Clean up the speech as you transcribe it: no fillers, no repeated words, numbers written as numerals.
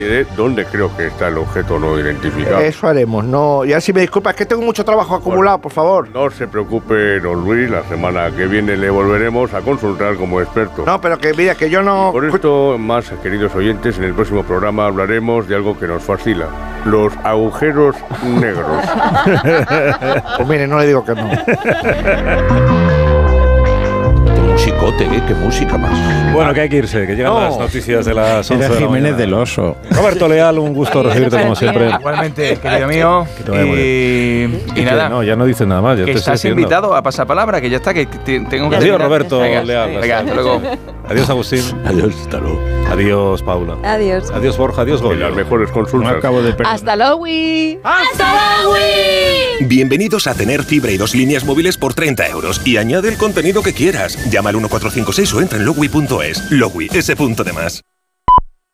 ¿Dónde creo que está el objeto no identificado? Eso haremos, no. Ya si me disculpa, es que tengo mucho trabajo acumulado, por favor. No se preocupe, don Luis, la semana que viene le volveremos a consultar como experto. No, pero que mira, que yo no... Por esto, más queridos oyentes, en el próximo programa hablaremos de algo que nos fascina: los agujeros negros. Pues mire, no le digo que no. Musicote, qué música más. Bueno, que hay que irse, que llegan las noticias de las 11 de la Jiménez mañana. del Oso. Roberto Leal, un gusto recibirte como siempre. Igualmente, querido mío. Y nada. No, ya no dices nada más. Ya que te estás estoy diciendo. invitado a pasapalabra, que ya está, que tengo que Adiós, terminar. Roberto Venga, Leal. venga, hasta luego. Adiós, Agustín. Adiós, hasta luego. Adiós, Paula. Adiós. Adiós, Borja. Adiós, Con Goyo. las mejores consultas. Acabo de perder. ¡Hasta luego! ¡Hasta luego! Bienvenidos a tener fibra y 2 líneas móviles por 30 € y añade el contenido que quieras. Llama al 1456 o entra en logwi.es. Logwi, ese punto de más.